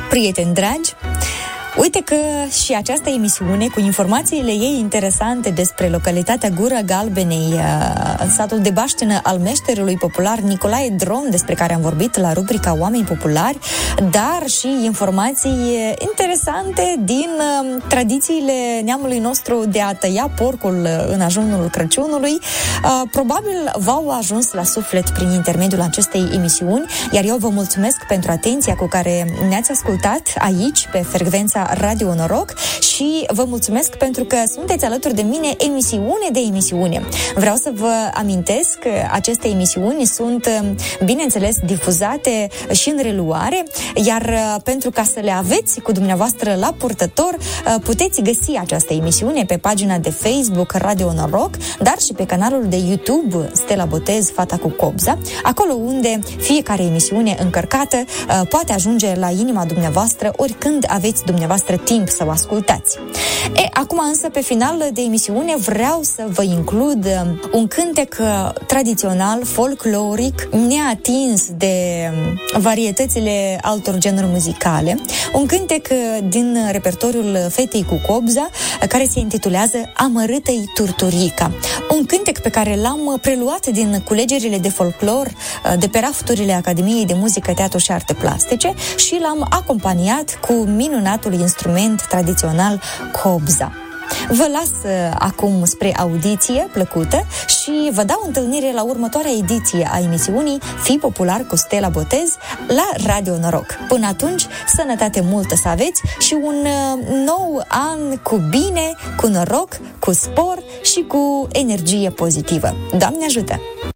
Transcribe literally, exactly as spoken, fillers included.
Prieteni dragi, uite că și această emisiune, cu informațiile ei interesante despre localitatea Gura Galbenei, în satul de baștină al meșterului popular Nicolae Drom, despre care am vorbit la rubrica Oameni Populari, dar și informații interesante din uh, tradițiile neamului nostru de a tăia porcul în ajunul Crăciunului, uh, probabil v-au ajuns la suflet prin intermediul acestei emisiuni, iar eu vă mulțumesc pentru atenția cu care ne-ați ascultat aici, pe frecvența Radio Noroc, și vă mulțumesc pentru că sunteți alături de mine emisiune de emisiune. Vreau să vă amintesc că aceste emisiuni sunt, bineînțeles, difuzate și în reluare, iar pentru ca să le aveți cu dumneavoastră la purtător, puteți găsi această emisiune pe pagina de Facebook Radio Noroc, dar și pe canalul de YouTube Stella Botez, Fata cu Cobza, acolo unde fiecare emisiune încărcată poate ajunge la inima dumneavoastră oricând aveți dumneavoastră timp să o ascultați. E, acum însă, pe final de emisiune, vreau să vă includ un cântec tradițional, folcloric, neatins de varietățile altor genuri muzicale, un cântec din repertoriul Fetei cu Cobza, care se intitulează Amărâtă-i Turturica. Un cântec pe care l-am preluat din culegerile de folclor de pe rafturile Academiei de Muzică, Teatru și Arte Plastice și l-am acompaniat cu minunatul instrument tradițional cobza. Vă las acum spre audiție plăcută și vă dau întâlnire la următoarea ediție a emisiunii Fii Popular cu Stella Botez la Radio Noroc. Până atunci, sănătate multă să aveți și un nou an cu bine, cu noroc, cu spor și cu energie pozitivă. Doamne ajută!